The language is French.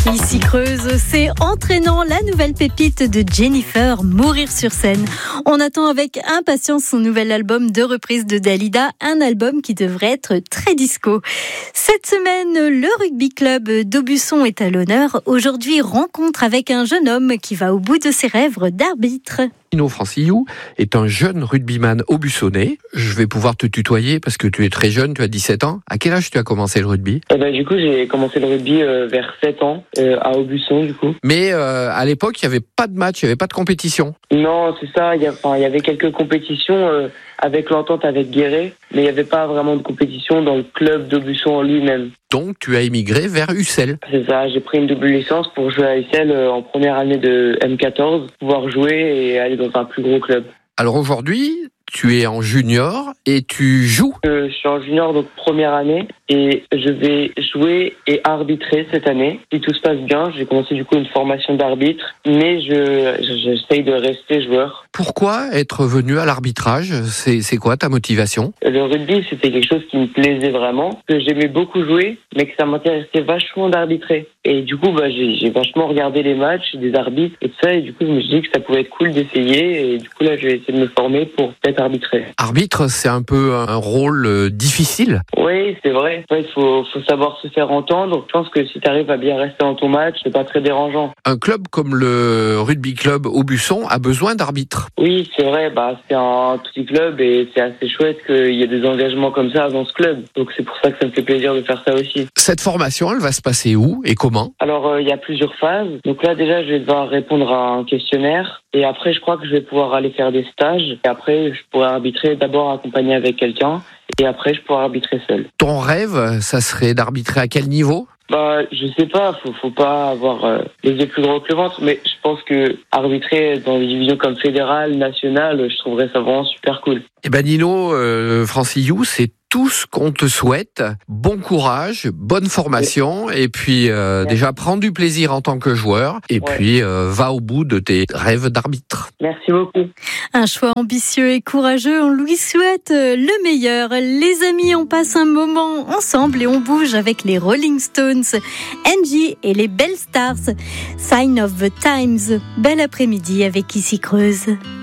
Ici Creuse, c'est entraînant, la nouvelle pépite de Jennifer, Mourir sur scène. On attend avec impatience son nouvel album de reprise de Dalida, un album qui devrait être très disco. Cette semaine, le rugby club d'Aubusson est à l'honneur. Aujourd'hui, rencontre avec un jeune homme qui va au bout de ses rêves d'arbitre. Nino Francillou est un jeune rugbyman aubussonnais. Je vais pouvoir te tutoyer parce que tu es très jeune, tu as 17 ans. À quel âge tu as commencé le rugby ? Du coup, j'ai commencé le rugby vers 7 ans, à Aubusson, du coup. Mais à l'époque, il n'y avait pas de match, il n'y avait pas de compétition. Non, c'est ça. Il y avait quelques compétitions avec l'entente avec Guéret, mais il n'y avait pas vraiment de compétition dans le club d'Aubusson en lui-même. Donc, tu as émigré vers Ussel. C'est ça, j'ai pris une double licence pour jouer à Ussel en première année de M14, pouvoir jouer et aller dans un plus gros club. Alors aujourd'hui, tu es en junior et tu joues. Je suis en junior, donc première année, et je vais jouer et arbitrer cette année. Si tout se passe bien, j'ai commencé du coup une formation d'arbitre, mais j'essaye de rester joueur. Pourquoi être venu à l'arbitrage ? C'est quoi ta motivation ? Le rugby, c'était quelque chose qui me plaisait vraiment, que j'aimais beaucoup jouer, mais que ça m'intéressait vachement d'arbitrer. Et du coup, j'ai vachement regardé les matchs, des arbitres et tout ça, et du coup, je me suis dit que ça pouvait être cool d'essayer, et du coup, là, je vais essayer de me former pour peut-être arbitrer. Arbitre, c'est un peu un rôle difficile. Oui, c'est vrai. Il faut savoir se faire entendre. Je pense que si tu arrives à bien rester dans ton match, c'est pas très dérangeant. Un club comme le rugby club Aubusson a besoin d'arbitres. Oui, c'est vrai. C'est un petit club et c'est assez chouette qu'il y ait des engagements comme ça dans ce club. Donc c'est pour ça que ça me fait plaisir de faire ça aussi. Cette formation, elle va se passer où et comment ? Alors, il y a plusieurs phases. Donc là, déjà, je vais devoir répondre à un questionnaire. Et après, je crois que je vais pouvoir aller faire des stages. Et après, je pourrai arbitrer d'abord accompagné avec quelqu'un. Et après, je pourrai arbitrer seul. Ton rêve, ça serait d'arbitrer à quel niveau ? Je sais pas, faut pas avoir les yeux plus gros que le ventre, mais je pense que arbitrer dans des divisions comme fédérale, nationale, je trouverais ça vraiment super cool. Nino Francillou, c'est tout ce qu'on te souhaite. Bon courage, bonne formation, et puis déjà prends du plaisir en tant que joueur, et puis va au bout de tes rêves d'arbitre. Merci beaucoup. Un choix ambitieux et courageux, on lui souhaite le meilleur. Les amis, on passe un moment ensemble et on bouge avec les Rolling Stones, Angie et les Belles Stars. Sign of the Times. Bel après-midi avec Ici Creuse.